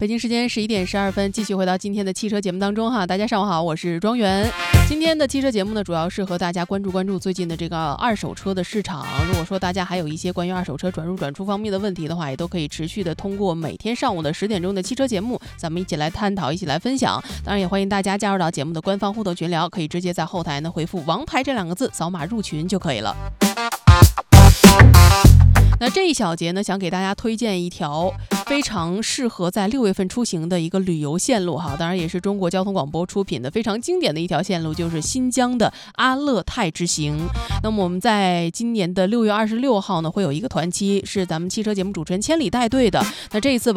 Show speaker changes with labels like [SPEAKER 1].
[SPEAKER 1] 北京时间11:12，继续回到今天的汽车节目当中哈。大家上午好，我是庄园。今天的汽车节目呢，主要是和大家关注最近的这个二手车的市场。如果说大家还有一些关于二手车转入转出方面的问题的话，也都可以持续的通过每天上午的10点钟的汽车节目，咱们一起来探讨，一起来分享。当然也欢迎大家加入到节目的官方互动群聊，可以直接在后台呢回复王牌这2个字，扫码入群就可以了。那这一小节呢，想给大家推荐一条非常适合在6月份出行的一个旅游线路哈，当然也是中国交通广播出品的非常经典的一条线路，就是新疆的阿勒泰之行。那么我们在今年的6月26号呢，会有一个团期是咱们汽车节目主持人千里带队的。那这一次